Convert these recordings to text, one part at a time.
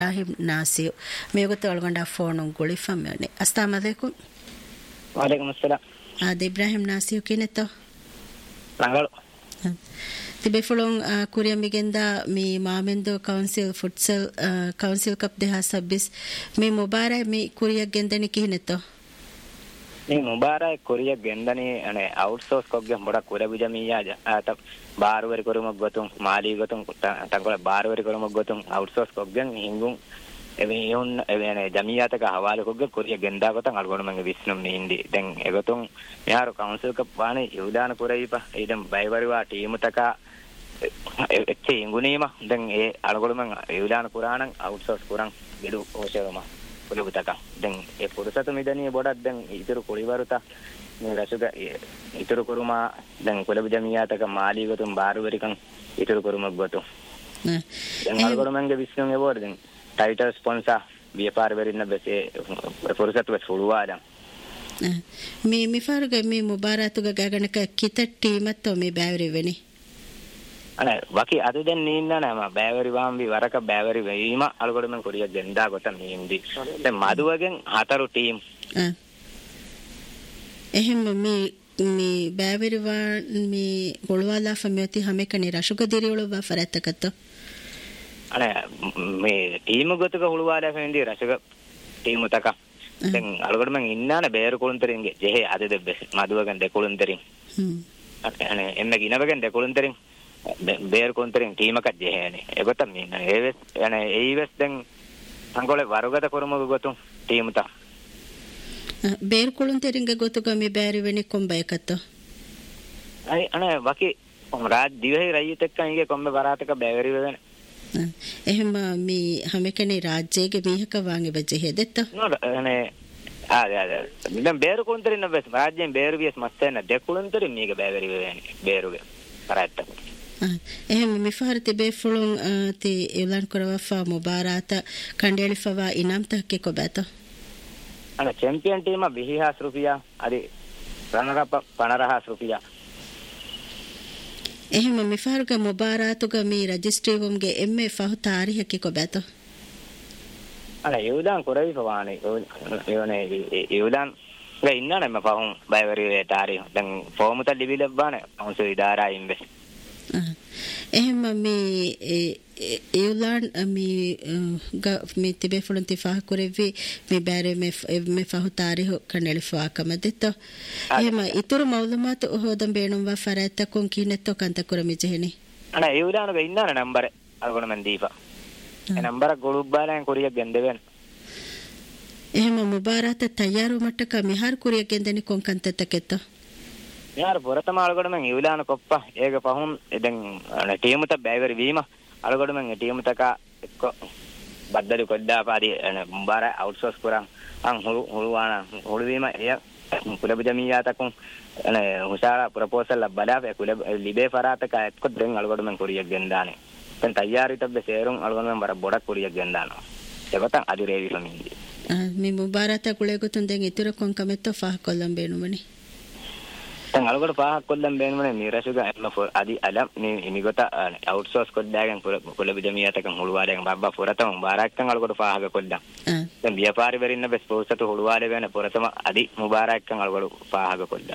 Ibrahim Nasir me goto algonda phone goli famne assalamu alaikum wa alaikum assalam ade Ibrahim Nasir kineto rangalu tibe fulon kuriya migenda mi mamendo council futsal council cup 2026 mi mubarak mi kuriya gendani kineto ni mubarak kuriya gendani ane outsource kogge moda kura bijamiya ata baruwari korumok gotum mali gotum tangola baruwari korumok gotum outsource koggen hingun eve yun eve jamiyata ka hawale kogge kuriya genda gotan algonu mange visnum ni indi den egotum miharu council cup wane yudana kuraipa idem baywariwa team taka ekke ingunima den e algonu man yudana kuranan outsource kurang gedu oseroma kulubutaka den e purusatu midani bodak den ituru kuliwaruta මේ රසුක ඉතුරු කුරුමා දැන් කොළඹ ජමියාතක මාලී ගොතුම් බාරුවරිකන් ඉතුරු කුරුමක් ගොතුම් දැන් අලගොඩමංගේ විශ්නුන් එවෝර් දැන් title sponsor ව්‍යාපාර වෙරින්න බසේ පුරුසතු වස්ෆුළුවාදම් මේ ෆාරුග මේ මුබාරතුග ගගනක කිත ටීමත් තෝ මේ බෑවරි වෙනි අනේ වකි අද දැන් නීන්න නම බෑවරි වාම්වි වරක බෑවරි වීම අලගොඩමං කොරිය ගෙන්දා ගොත නීන්දි දැන් මදුවගෙන් හතරු ටීම් එහෙම මේ බෑවරිවා මේ ගොළවාලා ෆමියති හැමකනි රසුක දිරිවල ෆරත්තකත අනේ මේ ටීම ගොතක හුළුවාලා ෆෙන්දි රසුක ටීම තක දැන් අලගොඩ මං ඉන්නාන බෑර කුළුන්තරින්ගේ ජෙහෙ අද දෙබ්බ මදුවගෙන් දෙකුළුන්තරින් අනේ එන්න ගිනවගෙන් දෙකුළුන්තරින් බෑර කුළුන්තරින් ටීම එකක් ජෙහෙනේ ඒකට මේ ඒවස් අනේ ඒවස් දැන් අංගොලේ වරුගත කරමුග ගොතුම් ටීම තක ಬೇರ್ ಕುಳುಂತೆರಿಂಗೆ ಗೊತ್ತುಗಮಿ ಬ್ಯಾರಿ ವೆನಿ ಕೊಂಬಯಕತ್ತು ಅයි අනේ වකි රාජ් දිවෙහි රයිතෙක්කන්ගේ කොම්බ බරාතක බෑවරි වෙන එහෙම මේ හැමකෙනේ රාජ්‍යයේ මීහක වාගේ බජේ හෙදෙත්ත නෝද අනේ දැන් බෑරු කුළුන්තරින් බස් රාජ්‍යයෙන් බෑරු වියස් මස්තන දෙකුළුන්තරින් මේක බෑවරි වෙන බෑරුගේ කරාත්ත එහෙම මිෆාරති බේෆුලුන් ති ඉලන් කරවෆා මුබාරාත කණ්ඩේලි ෆවා ඉනම් තක්කේ කොබත අනේ චැම්පියන් ටීම 20000 රුපියා අරි රනර් අප් 15000 රුපියා එහෙම මිෆාරුග මුබාරාතුග මේ රජිස්ට්‍රි වම්ගේ එම්මේ ෆහු තාරිහකි කොබත අනේ යෝදාන් කොරවි පවානේ යෝනේ යෝදාන් ගේ ඉන්නනේ මම පහුම් බයවරි තාරිහ දැන් ෆෝම් උත ලිබිලබ්බානේ අවුසු ඉදාරා ඉම්බේ එහෙම මේ ඒලාන් මේ තිබේ ෆුලන් තිෆා කරෙවි මේ බෑරේ මේ ෆහු තාරිහ කණෙලි ෆාකම දෙත එහෙම ඉතුරු මවුලමත් හොදම් බේනුම් වා ෆරැත්ත කොන් කිනෙත්තෝ කන්ත කරමි ජෙහෙනි අනේ ඒලාන ගේ ඉන්නනේ නම්බර අරගොන මන් දීපා ඒ නම්බර ගොළුබ්බාලෙන් කොරියක් ගෙන්දෙවෙන එහෙම මුබාරත තයාරු මට්ටක මිහාර කොරියක් ගෙන්දෙනි කොන් කන්තතකෙත यार पुरतम अलगड़ में इवलान कोप्पा एक पहुम इदं टीम तक बैवर वीमा अलगड़ में टीम तक को बदली कोड्डा पादी मुबारा आउटसोर्स पुरा अंग हुलवाना हुलवीमा या कुलब जमिया तक अने हुसारा प्रपोजल बड़ा पे कुलब लिबे फरात का को ड्रिंग अलगड़ में कोरिया गेंदाने तन तैयारी तब सेरुं अलगड़ में बड़ा बोड़ा कोरिया गेंदानो जबता अजुरेवी फमिंदी मी मुबारा तक कुले को तुंदे इतुर कोन कमेतो फा कोलम बेनुमनी දැන් අලගොඩ පහක් කොල්ලම් බේනමනේ මීරසුග එම අදි අලම් මේ මිගත අවුට්සෝස් කොද්දාගෙන් කොළ බිදමියතකන් හුළුවාලෙන් බබ්බා පොරතම මුබාරක්කන් අලගොඩ පහක කොල්දම් දැන් ව්‍යාපාරි වෙරින්න බස් පොසතු හුළුවාලේ වෙන පොරතම අදි මුබාරක්කන් අලගොඩ පහක කොල්දම්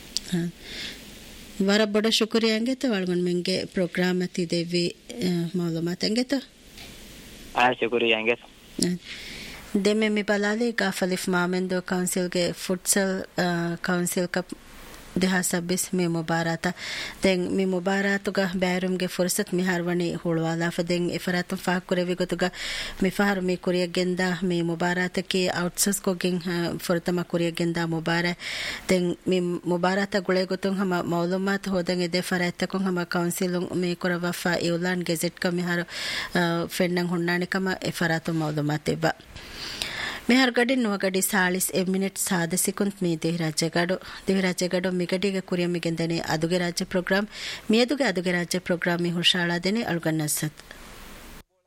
වර බඩ ಶುಕ್ರಿಯಾಂಗೆ ತ ವಳಗನ್ ಮೆಂಗೆ ಪ್ರೋಗ್ರಾಮ್ ಅತಿ ದೇವಿ ಮಾಲೂಮಾತ್ ಅಂಗೆ ತ ಶುಕ್ರಿಯಾಂಗೆ දෙමෙ මි බලාලේ ගාෆලිෆ් මාමෙන්දෝ කවුන්සිල්ගේ ෆුට්සල් කවුන්සිල් කප් 2026 මේ මුබාරාත දැන් මේ මුබාරාතුග බෑරුම්ගේ ෆුර්සත් මිහර්වණි හුළුවාලා ෆදෙන් ඉෆරාතුම් ෆාකුරෙවි ගොතුග මිෆහර් මේ කුරිය ගෙන්දා මේ මුබාරාතකේ අවුට්සස් කොගෙන් ෆොරතම කුරිය ගෙන්දා මුබාරා දැන් මේ මුබාරාත ගුලේ ගොතුන් හම මවුලුමාත් හොදන් එදේ ෆරාත්තකොන් හම කවුන්සිලුන් මේ කරවෆා ඉව්ලාන් ගෙසෙට් ක මිහර ෆෙන්නන් හොන්නානිකම ඉෆරාතුම් මවුලුමාත් එබා මෙහර ගඩින් නොගඩි 40 මිනිට් සාද සිකුන්ත් මේ දෙහිරාජ්‍යගඩ මිගඩිගේ කුරියම් මිගෙන්දනේ අදුගේ රාජ්‍ය ප්‍රෝග්‍රෑම් මියදුගේ අදුගේ රාජ්‍ය ප්‍රෝග්‍රෑම් මේ හුෂාලා දෙනේ අල්ගන්නස්සත්